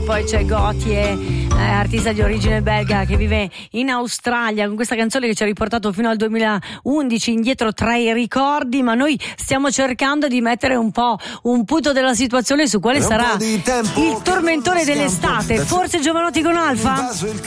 poi c'è Gautier, artista di origine belga che vive in Australia, con questa canzone che ci ha riportato fino al 2011 indietro tra i ricordi, ma noi stiamo cercando di mettere un po' un punto della situazione su quale sarà il tormentone dell'estate. Forse Giovanotti con Alfa?